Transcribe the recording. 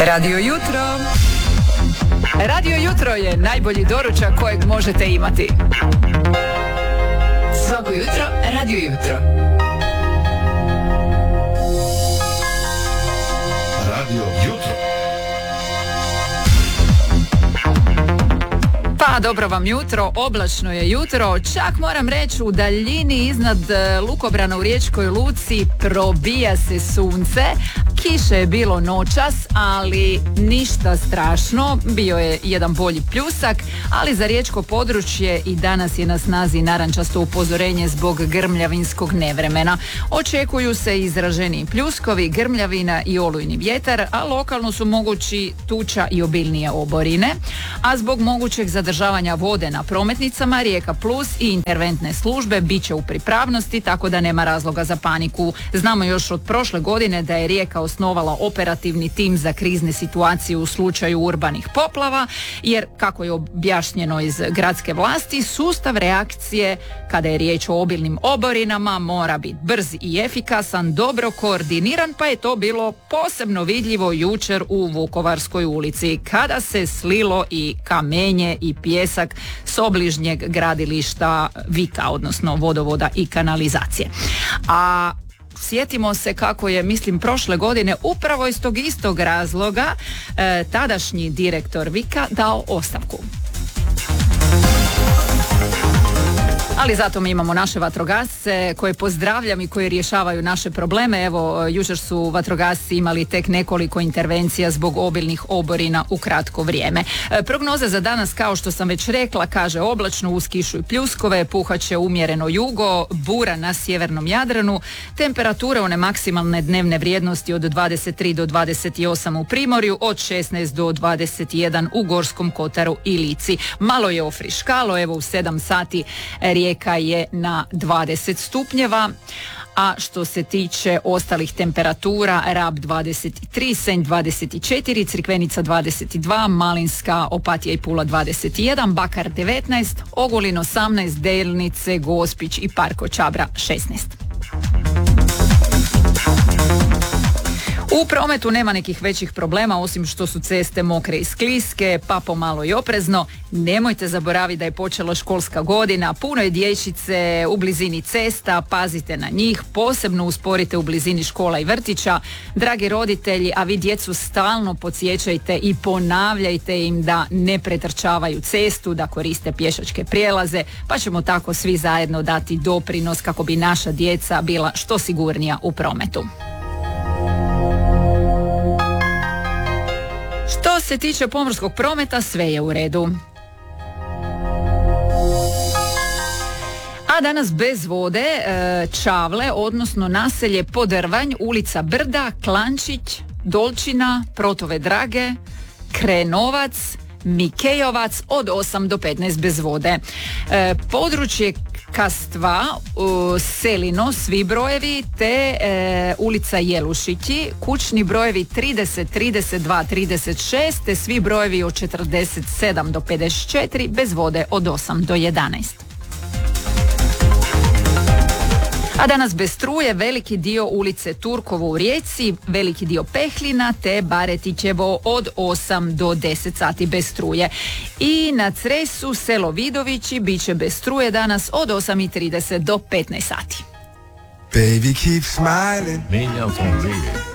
Radio Jutro. Radio Jutro je najbolji doručak kojeg možete imati. Svako jutro, Radio Jutro. Radio Jutro. Pa dobro vam jutro, oblačno je jutro, čak moram reći u daljini iznad lukobrana u Riječkoj luci probija se sunce. Kiše je bilo noćas, ali ništa strašno, bio je jedan bolji pljusak, ali za riječko područje i danas je na snazi narančasto upozorenje zbog grmljavinskog nevremena. Očekuju se izraženi pljuskovi, grmljavina i olujni vjetar, a lokalno su mogući tuča i obilnije oborine, a zbog mogućeg zadržavanja vode na prometnicama Rijeka Plus i interventne službe bit će u pripravnosti, tako da nema razloga za paniku. Znamo još od prošle godine da je Rijeka osnovala operativni tim za krizne situacije u slučaju urbanih poplava, jer kako je objašnjeno iz gradske vlasti, sustav reakcije kada je riječ o obilnim oborinama mora biti brz i efikasan, dobro koordiniran, pa je to bilo posebno vidljivo jučer u Vukovarskoj ulici, kada se slilo i kamenje i pijesak s obližnjeg gradilišta Vika, odnosno vodovoda i kanalizacije. A sjetimo se kako je, mislim, prošle godine upravo iz tog istog razloga tadašnji direktor Vika dao ostavku. Ali zato mi imamo naše vatrogasce koje pozdravljam i koji rješavaju naše probleme. Evo, jučer su vatrogasci imali tek nekoliko intervencija zbog obilnih oborina u kratko vrijeme. Prognoza za danas, kao što sam već rekla, kaže oblačno uz kišu i pljuskove, puhaće umjereno jugo, bura na sjevernom Jadranu, temperature one maksimalne dnevne vrijednosti od 23 do 28 u Primorju, od 16 do 21 u Gorskom Kotaru i Lici. Malo je ofriškalo, evo u 7 sati Rijeka je na 20 stupnjeva, a što se tiče ostalih temperatura, Rab 23, Senj 24, Crikvenica 22, Malinska, Opatija i Pula 21, Bakar 19, Ogulin 18, Delnice, Gospić i Parko Čabra 16. U prometu nema nekih većih problema, osim što su ceste mokre i skliske, pa pomalo i oprezno. Nemojte zaboraviti da je počela školska godina, puno je dječice u blizini cesta, pazite na njih, posebno usporite u blizini škola i vrtića. Dragi roditelji, a vi djecu stalno podsjećajte i ponavljajte im da ne pretrčavaju cestu, da koriste pješačke prijelaze, pa ćemo tako svi zajedno dati doprinos kako bi naša djeca bila što sigurnija u prometu. Što se tiče pomorskog prometa, sve je u redu. A danas bez vode, Čavle, odnosno naselje Podrvanj, ulica Brda, Klančić, Dolčina, Protove Drage, Krenovac, Mikejovac od 8 do 15 bez vode. Područje Kastva, Selino, svi brojevi, te ulica Jelušići, kućni brojevi 30, 32, 36, te svi brojevi od 47 do 54 bez vode od 8 do 11. A danas bez struje veliki dio ulice Turkovo u Rijeci, veliki dio Pehljina te Baretićevo od 8 do 10 sati bez struje. I na Cresu selo Vidovići bit će bez struje danas od 8:30 do 15 sati. Baby keep smiling. Menja ton